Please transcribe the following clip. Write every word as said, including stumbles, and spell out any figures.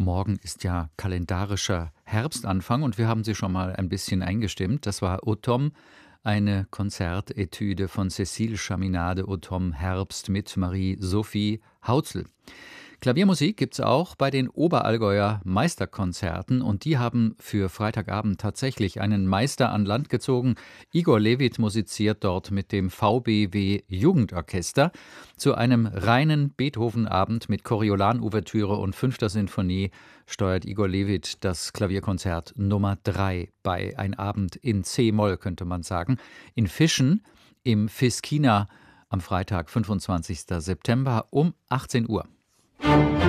Morgen ist ja kalendarischer Herbstanfang und wir haben sie schon mal ein bisschen eingestimmt. Das war Automne, eine Konzertetüde von Cécile Chaminade, Automne Herbst mit Marie-Sophie Hautzl. Klaviermusik gibt's auch bei den Oberallgäuer Meisterkonzerten und die haben für Freitagabend tatsächlich einen Meister an Land gezogen. Igor Levit musiziert dort mit dem V B W Jugendorchester zu einem reinen Beethoven-Abend mit Coriolan-Ouvertüre und fünfter Sinfonie steuert Igor Levit das Klavierkonzert Nummer drei bei. Ein Abend in C-Moll, könnte man sagen, in Fischen im Fiskina am Freitag, fünfundzwanzigster September um achtzehn Uhr.